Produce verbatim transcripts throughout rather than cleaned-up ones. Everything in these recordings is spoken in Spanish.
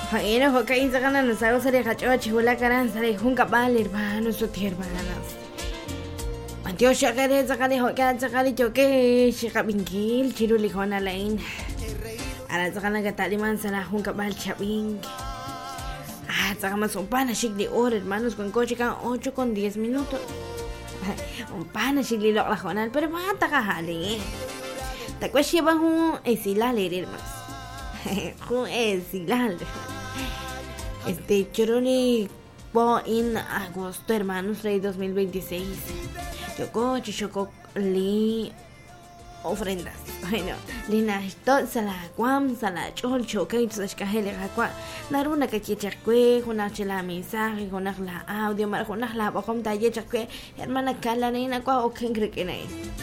Bueno, Joaquín se gana los agos de Hachochi, Hula Caranza, Junca Bal, hermanos, su hermanos. Antio Shagare, Zakari, Hokan, Zakari, Choke, Shakabingil, Chiruli Hona Lane. Ahora Zakana Cataliman, Sala, Junca Bal, Chabing. Ah, sacamos un pana chic de hora, hermanos, con coche can ocho con diez minutos. Un pana chic de lo rajonal, pero mata cajale. Te cuesta llevar un esilal, hermanos. Un esilal. Este choroni po en agosto, hermanos, rey dos mil veintiséis. Choco, chichoco, li ofrendas. Bueno, lina esto sala guam sala chol choca y tus cajele aqua. Dar una cachicharque, una chela mensaje, una la audio, mar una la bocom talle charque, hermana cala nena qua o quien cree que no.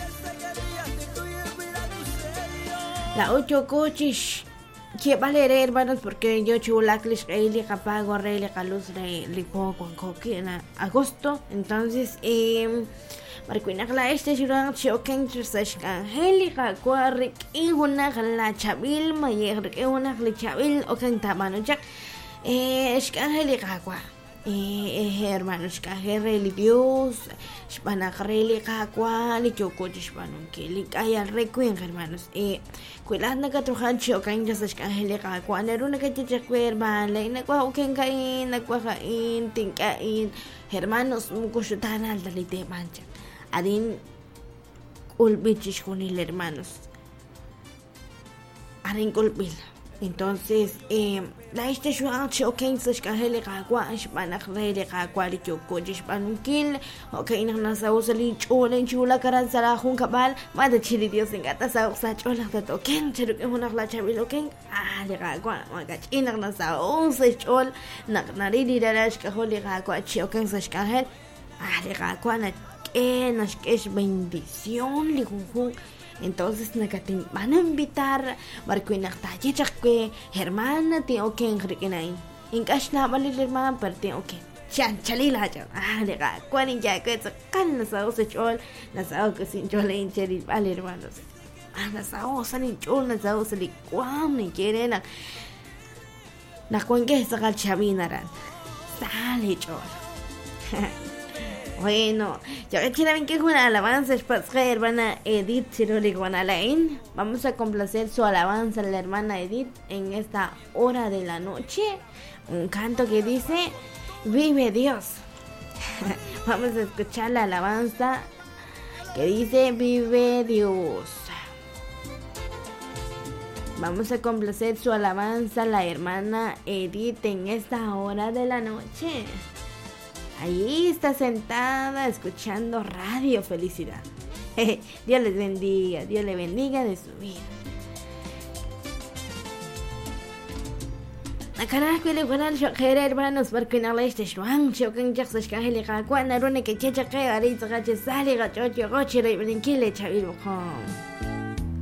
La ocho coches. Que vale, hermanos, porque yo chulaclis le capago rey le caluz le lipo con coque en agosto. Entonces, eh, Marcuina la este churang choken trisash kan heli kakwarik y una la chabil mayer que una la chabil o kan tabano jack eh es kan heli kakwa eh hermanos kan religios spana reli kakwa li choko chpanon que li kaya requien hermanos eh cuilas na katruhan choken trisash kan heli kakwa neruna que chakwer vale na kwa uken kain na kwa kain tinkain hermanos mukushutan al dalite mancha Arin ulbichis con el hermanos. Arin ulbil. Entonces, eh, la este shuan choken se escahele cagua, shpana rele cagua li choko, shpan kill, okay, na sa usali chola chula karan sala hun kabal, ma de chili dios en gata sa sa chola ta token, cheru que una la chavi loken, ah, le cagua, ma gach ina na sa usali chol, na na ri darash ka holi cagua choken se escahel, ah, le cagua na Eh, que es bendición, lijuju. Entonces, nakatin van a invitar, barco en actaye, chakwe, hermana, tengo que enriquenar. En cash na vale el hermano, pero tengo que chan chalila, chan. Ah, de ga, cuanin ya que es can las aguas de chol, las aguas que sin chol en cherry, vale, hermanos. Ah, las aguas salen chol, las aguas salen guam, ni quieren. La cuenca es sacar chavinaran. Sale chol. Bueno, ya que quieren que una alabanza es para su hermana Edith Chiroli Guanalain. Vamos a complacer su alabanza a la hermana Edith en esta hora de la noche. Un canto que dice, vive Dios. Vamos a escuchar la alabanza que dice, vive Dios. Vamos a complacer su alabanza a la hermana Edith en esta hora de la noche. Ahí está sentada escuchando Radio Felicidad. Dios les bendiga, Dios le bendiga de su vida. Nakana kwele kwanal shokhere hermanos porque na leste shwang shokan jaxas kahele ka kwana rone que checha que ari tsache sale ga chocho gochi re brinkile chaviru khom.